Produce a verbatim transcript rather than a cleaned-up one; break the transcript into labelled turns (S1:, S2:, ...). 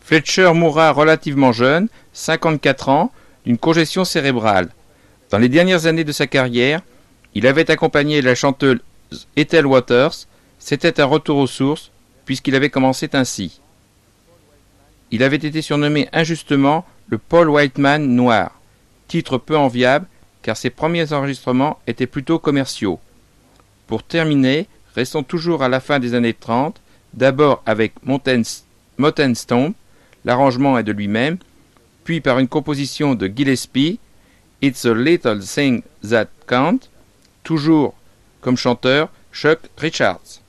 S1: Fletcher mourra relativement jeune, cinquante-quatre ans, d'une congestion cérébrale. Dans les dernières années de sa carrière, il avait accompagné la chanteuse Ethel Waters. C'était un retour aux sources, puisqu'il avait commencé ainsi. Il avait été surnommé injustement le Paul Whiteman noir, titre peu enviable car ses premiers enregistrements étaient plutôt commerciaux. Pour terminer, restons toujours à la fin des années trente, d'abord avec Mountain Stomp, l'arrangement est de lui-même, puis par une composition de Gillespie, It's a Little Thing That Count, toujours comme chanteur Chuck Richards.